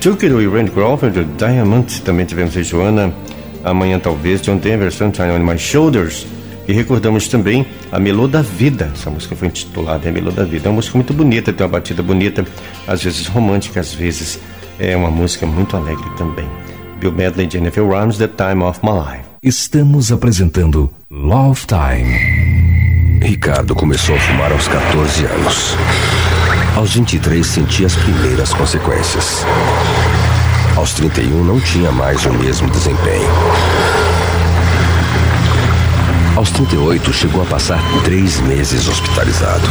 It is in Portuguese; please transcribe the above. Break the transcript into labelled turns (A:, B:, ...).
A: Took It e Randy Crawford, Diamond, também tivemos aí Joana, Amanhã Talvez, John Denver, Sunshine on My Shoulders. E recordamos também a Melô da Vida. Essa música foi intitulada Melô da Vida. É uma música muito bonita, tem uma batida bonita, às vezes romântica, às vezes é uma música muito alegre também. Bill Medley, Jennifer Warnes, The Time of My Life.
B: Estamos apresentando Love Time.
C: Ricardo começou a fumar aos 14 anos. Aos 23 sentia as primeiras consequências. Aos 31 não tinha mais o mesmo desempenho. Aos 38 chegou a passar 3 meses hospitalizado.